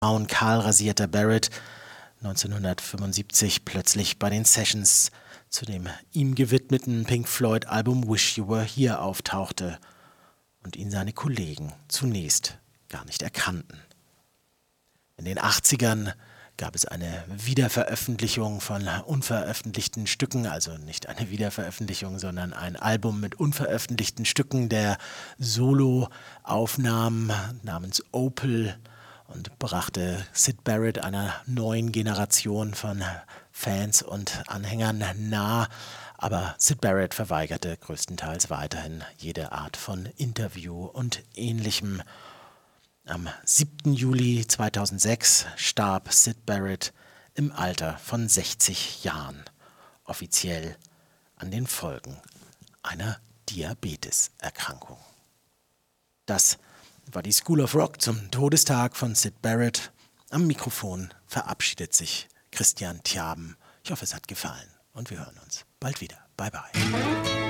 braun kahl rasierter Barrett 1975 plötzlich bei den Sessions zu dem ihm gewidmeten Pink Floyd-Album Wish You Were Here auftauchte und ihn seine Kollegen zunächst gar nicht erkannten. In den 80ern gab es eine Wiederveröffentlichung von unveröffentlichten Stücken, also nicht eine Wiederveröffentlichung, sondern ein Album mit unveröffentlichten Stücken der Solo-Aufnahmen namens Opal und brachte Syd Barrett einer neuen Generation von Fans und Anhängern nah, aber Syd Barrett verweigerte größtenteils weiterhin jede Art von Interview und Ähnlichem. Am 7. Juli 2006 starb Syd Barrett im Alter von 60 Jahren, offiziell an den Folgen einer Diabeteserkrankung. Das war die School of Rock zum Todestag von Syd Barrett. Am Mikrofon verabschiedet sich Christian Thiaben. Ich hoffe, es hat gefallen und wir hören uns bald wieder. Bye bye.